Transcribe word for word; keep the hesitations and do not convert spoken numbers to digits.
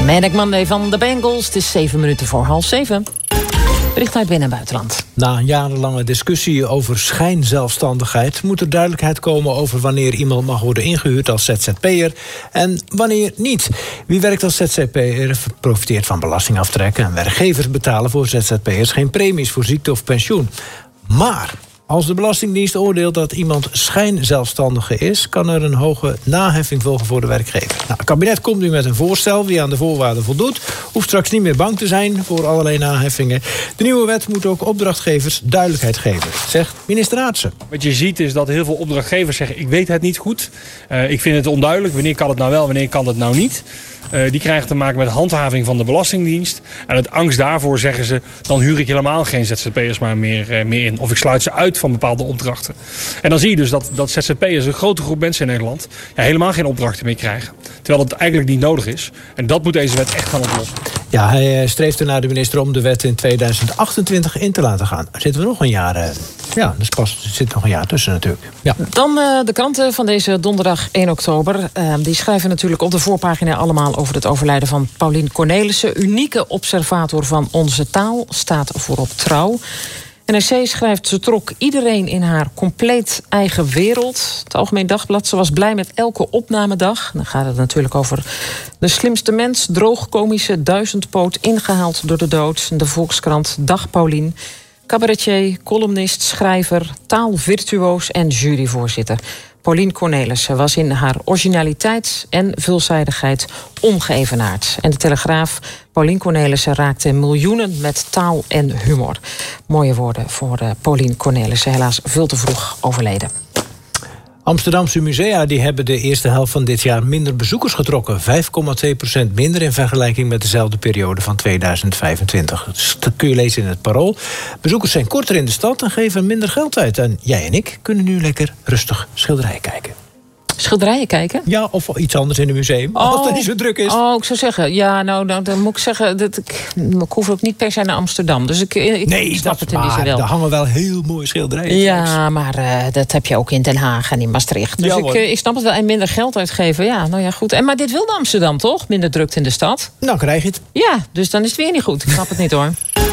Manic Monday van de Bengals. Het is zeven minuten voor half zeven. Bericht uit binnen- en buitenland. Na een jarenlange discussie over schijnzelfstandigheid moet er duidelijkheid komen over wanneer iemand mag worden ingehuurd als Z Z P'er en wanneer niet. Wie werkt als Z Z P'er profiteert van belastingaftrekken en werkgevers betalen voor Z Z P'ers geen premies voor ziekte of pensioen. Maar als de Belastingdienst oordeelt dat iemand schijnzelfstandige is, kan er een hoge naheffing volgen voor de werkgever. Nou, het kabinet komt nu met een voorstel. Wie aan de voorwaarden voldoet, hoeft straks niet meer bang te zijn voor allerlei naheffingen. De nieuwe wet moet ook opdrachtgevers duidelijkheid geven, zegt minister Aartsen. Wat je ziet is dat heel veel opdrachtgevers zeggen: ik weet het niet goed. Uh, ik vind het onduidelijk. Wanneer kan het nou wel, wanneer kan het nou niet? Uh, die krijgen te maken met handhaving van de Belastingdienst. En uit angst daarvoor zeggen ze: dan huur ik helemaal geen Z Z P'ers maar meer, uh, meer in. Of ik sluit ze uit van bepaalde opdrachten. En dan zie je dus dat, dat Z Z P'ers, een grote groep mensen in Nederland, ja, helemaal geen opdrachten meer krijgen. Terwijl dat eigenlijk niet nodig is. En dat moet deze wet echt gaan oplossen. Ja, hij streeft er naar de minister om de wet in tweeduizend achtentwintig in te laten gaan. Er zitten we nog een jaar. Uh, ja, dus pas, er zit nog een jaar tussen natuurlijk. Ja. Dan uh, de kranten van deze donderdag één oktober. Uh, die schrijven natuurlijk op de voorpagina allemaal over het overlijden van Paulien Cornelissen. Unieke observator van onze taal, staat voorop Trouw. N R C schrijft: ze trok iedereen in haar compleet eigen wereld. Het Algemeen Dagblad: ze was blij met elke opnamedag. Dan gaat het natuurlijk over de slimste mens, droogkomische duizendpoot, ingehaald door de dood. De Volkskrant: dag Paulien. Cabaretier, columnist, schrijver, taalvirtuoos en juryvoorzitter. Paulien Cornelissen was in haar originaliteit en veelzijdigheid ongeëvenaard. En de Telegraaf: Paulien Cornelissen raakte miljoenen met taal en humor. Mooie woorden voor uh, Paulien Cornelissen, helaas veel te vroeg overleden. Amsterdamse musea die hebben de eerste helft van dit jaar minder bezoekers getrokken. vijf komma twee procent minder in vergelijking met dezelfde periode van tweeduizend vijfentwintig. Dat kun je lezen in het Parool. Bezoekers zijn korter in de stad en geven minder geld uit. En jij en ik kunnen nu lekker rustig schilderijen kijken. Schilderijen kijken? Ja, of iets anders in een museum, oh, als dat niet zo druk is. Oh, ik zou zeggen, ja, nou, nou dan moet ik zeggen, dat ik, ik hoef ook niet per se naar Amsterdam. Dus ik, ik nee, snap dat het in die zin wel. Er hangen wel heel mooie schilderijen. Ja, straks. maar uh, dat heb je ook in Den Haag en in Maastricht. Dus ja, ik, uh, ik snap het wel. En minder geld uitgeven, ja, nou ja, goed. En, maar dit wilde Amsterdam toch? Minder drukte in de stad? Nou, krijg je het. Ja, dus dan is het weer niet goed. Ik snap het niet hoor.